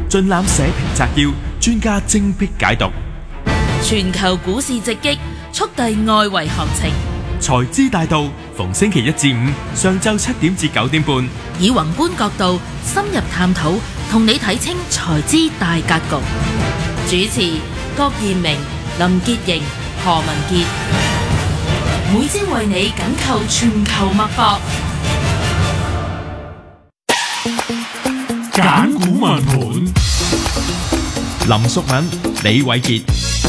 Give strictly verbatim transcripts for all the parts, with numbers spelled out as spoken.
盡覽社評摘要，專家精闢解讀。 全球股市直擊，速遞外圍行情。 財資大道逢星期一至五上晝七點至九點半， 以宏觀角度深入探討，同你睇清財資大格局。主持郭彥明、林潔瑩、何文傑，每朝為你緊扣全球脈搏。 揀股問盤，林淑敏、李偉傑。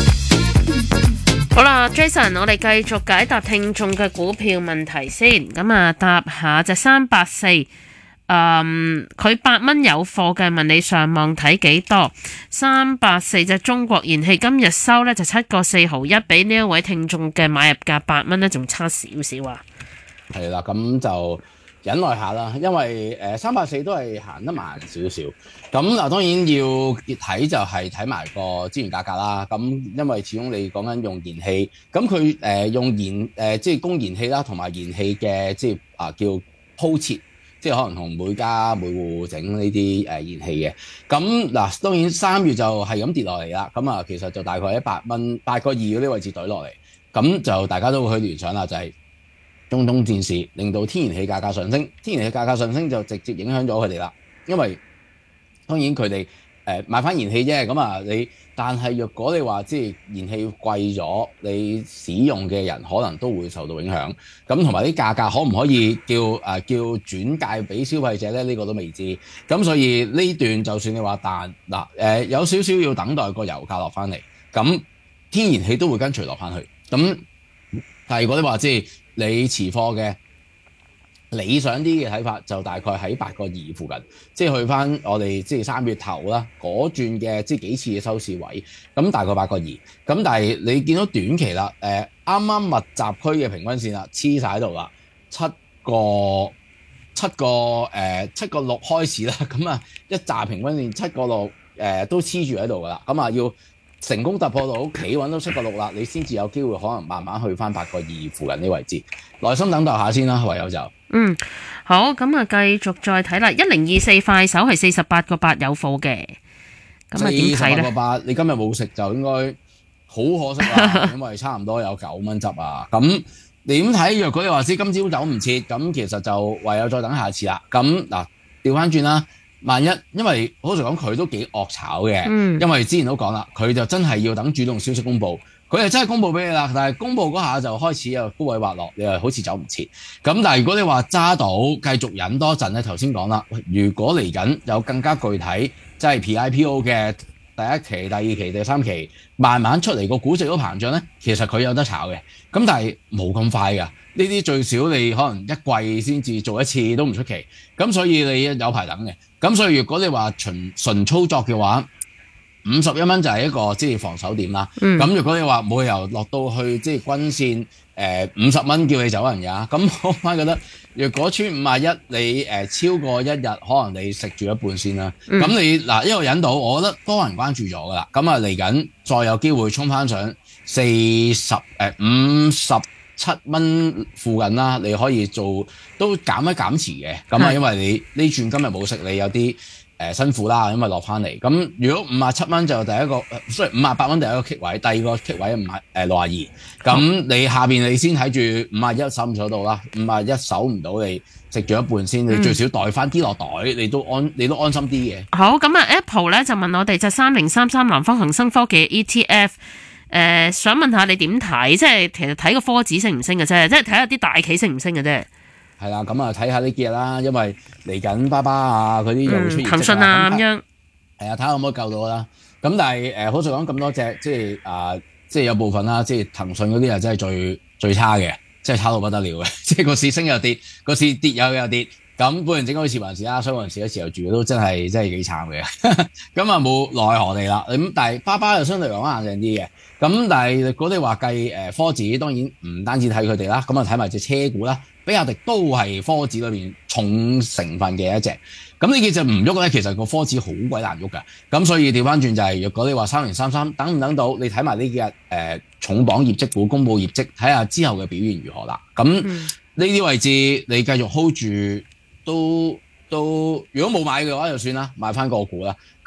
好啦 ，Jason， 我哋繼續解答聽眾嘅股票問題先。咁啊，答下就三八四，嗯，佢八蚊有貨嘅，問你上望睇幾多？三八四隻中國燃氣今日收呢就七個四毫一，比呢一位聽眾嘅買入價八蚊呢仲差少少啊。 係啦，咁就忍耐下啦，因為誒三八四都係行得慢少少。咁嗱，當然要睇就係睇埋個資源價格啦。咁因為始終你講緊用燃氣，咁佢誒用燃誒、呃、即係供燃氣啦，同埋燃氣嘅即係啊叫鋪設，即係可能同每家每戶整呢啲誒燃氣嘅。咁嗱，當然三月就係咁跌落嚟啦。咁啊，其實就大概喺八蚊八個二嗰啲位置懟落嚟。咁就大家都會去聯想啦，就係、是。中東戰事令到天然氣價格上升，天然氣價格上升就直接影響咗佢哋啦。因為當然佢哋誒買翻燃氣啫，咁啊你，但係若果你話即係燃氣貴咗，你使用嘅人可能都會受到影響。咁同埋啲價格可唔可以叫誒、呃、叫轉介俾消費者咧？呢、這個都未知。咁所以呢段就算你話但嗱誒有少少要等待個油價落翻嚟，咁天然氣都會跟隨落翻去。咁但係如果你話即係你持貨嘅理想啲嘅睇法，就大概喺八個二附近，即係去翻我哋即係三月頭啦嗰轉嘅即係幾次嘅收市位，咁大概八個二。咁但係你見到短期啦，誒啱啱密集區嘅平均線啦，黐晒喺度啦，七個七個誒七個六開始啦，咁啊一紮平均線七個六誒都黐住喺度噶啦，咁啊要成功突破到企穩到七個六啦，你先至有機會可能慢慢去翻八個二附近呢位置，耐心等待下先啦，唯有就嗯好，咁啊繼續再睇啦，一零二四快手係四十八個八有貨嘅，咁啊點睇咧？四十八個八， 你今日冇食就應該好可惜啦，因為差唔多有九蚊執啊。咁你點睇？若果你話知今朝走唔切，咁其實就唯有再等下次啦。咁嗱調翻轉啦。萬一，因為好似講佢都幾惡炒嘅，嗯、因為之前都講啦，佢就真係要等主動消息公佈，佢係真係公佈俾你啦，但係公佈嗰下就開始有高位滑落，你又好似走唔切。咁但係如果你話揸到繼續忍多陣咧，頭先講啦，如果嚟緊有更加具體，即係 P I P O 嘅第一期、第二期、第三期，慢慢出嚟個估值都膨脹咧，其實佢有得炒嘅。咁但係冇咁快㗎。呢啲最少你可能一季先至做一次都唔出奇，咁所以你有排等嘅。咁所以如果你話純純操作嘅話，五十一蚊就係一個即係防守點啦。咁、嗯、如果你話冇理由落到去即係均線誒五十蚊叫你走人㗎，咁我反而覺得如果穿五十一你誒、呃、超過一日，可能你食住一半先啦。咁、嗯、你嗱一路引到，我覺得多人關注咗㗎啦。咁啊嚟緊再有機會衝翻上四十誒五十。七蚊附近啦，你可以做都減一減持嘅，咁啊，因為你呢轉今日冇食，你有啲誒、呃、辛苦啦，因為落翻嚟。咁如果五十七蚊就第一個，雖然五十八蚊第一個 kick 位，第二個 kick 位唔係誒六十二。咁你下邊你先睇住五十一守唔守到啦，五十一守唔到你食咗一半先，你最少袋翻啲落袋，你都安你都安心啲嘅。 好，咁啊 Apple 咧就問我哋就三零三三南方恒生科技 E T F。誒、呃，想問下你點睇？即係其實睇個科指升唔升嘅啫，即係睇下啲大企升唔升嘅啫。係啦，咁啊睇下呢幾日啦，因為嚟緊巴巴啊，嗰啲又會出現騰訊啊咁樣。係啊，睇下可唔可以救到啦。咁但係誒、呃，好似講咁多隻，即係啊、呃，即係有部分啦，即係騰訊嗰啲啊，真係最最差嘅，即係差到不得了嘅。即係個市升又跌，個市跌又又跌。咁本人整嗰啲視頻時啦，所以嗰陣時嘅時候住都真係真係幾慘嘅。咁啊冇奈何地啦。咁但係巴巴又相對嚟講硬淨啲嘅。咁但係如果你話計誒科指，當然唔單止睇佢哋啦，咁啊睇埋隻車股啦，比亞迪都係科指裏邊重成分嘅一隻。咁呢幾隻唔喐咧，其實個科指好鬼難喐㗎。咁所以調翻轉就係、是，如果你話三零三三等唔等到，你睇埋呢幾日誒、呃、重磅業績股公佈業績，睇下之後嘅表現如何啦。咁呢啲位置你繼續 hold 住。都都，如果冇買嘅話就算啦，買翻個股啦。